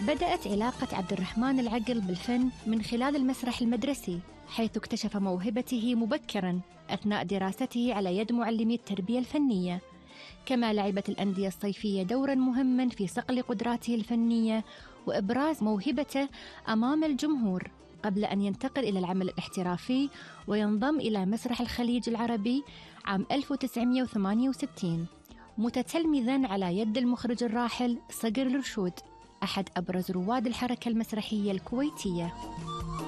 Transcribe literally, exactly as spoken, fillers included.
بدأت علاقة عبد الرحمن العقل بالفن من خلال المسرح المدرسي، حيث اكتشف موهبته مبكراً أثناء دراسته على يد معلمي التربية الفنية. كما لعبت الأندية الصيفية دوراً مهماً في صقل قدراته الفنية وإبراز موهبته أمام الجمهور، قبل أن ينتقل إلى العمل الاحترافي وينضم إلى مسرح الخليج العربي عام ألف وتسعمائة وثمانية وستين، متتلمذاً على يد المخرج الراحل صقر الرشود، أحد أبرز رواد الحركة المسرحية الكويتية.